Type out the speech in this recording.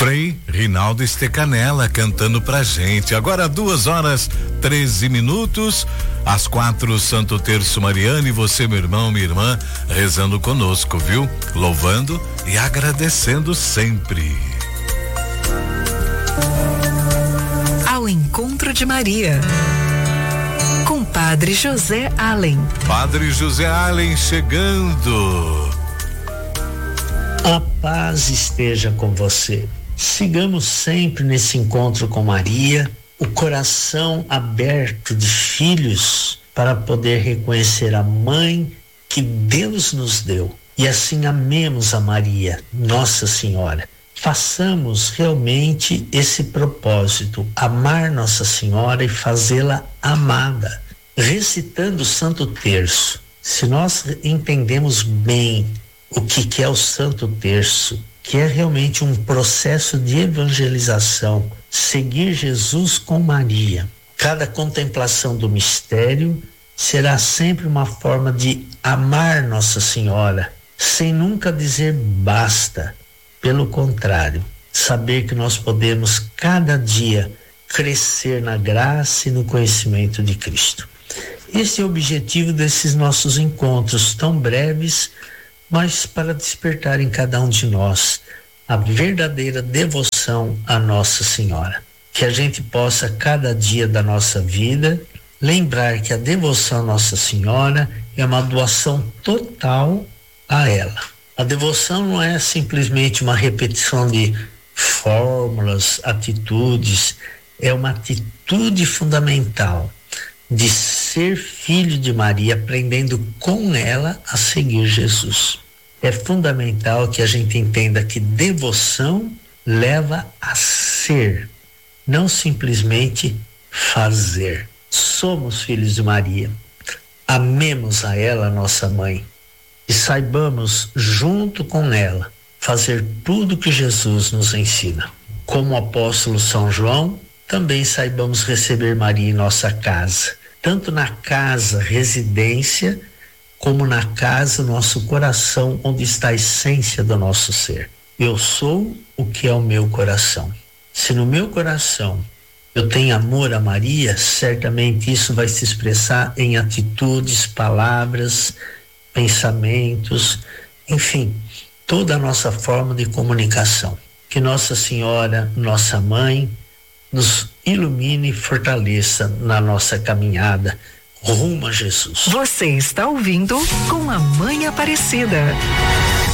Frei Rinaldo Stecanella cantando pra gente. Agora 2h13. Às 4, Santo Terço Mariano, e você, meu irmão, minha irmã, rezando conosco, viu? Louvando e agradecendo sempre. Ao encontro de Maria, com Padre José Allen. Padre José Allen chegando. A paz esteja com você. Sigamos sempre nesse encontro com Maria, o coração aberto de filhos para poder reconhecer a mãe que Deus nos deu. E assim amemos a Maria, Nossa Senhora. Façamos realmente esse propósito, amar Nossa Senhora e fazê-la amada, recitando o Santo Terço. Se nós entendemos bem o que é o Santo Terço, que é realmente um processo de evangelização, seguir Jesus com Maria. Cada contemplação do mistério será sempre uma forma de amar Nossa Senhora, sem nunca dizer basta. Pelo contrário, saber que nós podemos cada dia crescer na graça e no conhecimento de Cristo. Esse é o objetivo desses nossos encontros tão breves, mas para despertar em cada um de nós a verdadeira devoção a Nossa Senhora. Que a gente possa, cada dia da nossa vida, lembrar que a devoção a Nossa Senhora é uma doação total a ela. A devoção não é simplesmente uma repetição de fórmulas, atitudes, é uma atitude fundamental de ser filho de Maria, aprendendo com ela a seguir Jesus. É fundamental que a gente entenda que devoção leva a ser, não simplesmente fazer. Somos filhos de Maria. Amemos a ela, nossa mãe, e saibamos, junto com ela, fazer tudo que Jesus nos ensina. Como o apóstolo São João, também saibamos receber Maria em nossa casa, tanto na casa, residência, como na casa, nosso coração, onde está a essência do nosso ser. Eu sou o que é o meu coração. Se no meu coração eu tenho amor a Maria, certamente isso vai se expressar em atitudes, palavras, pensamentos, enfim, toda a nossa forma de comunicação. Que Nossa Senhora, nossa mãe, nos ilumine e fortaleça na nossa caminhada rumo a Jesus. Você está ouvindo Com a Mãe Aparecida.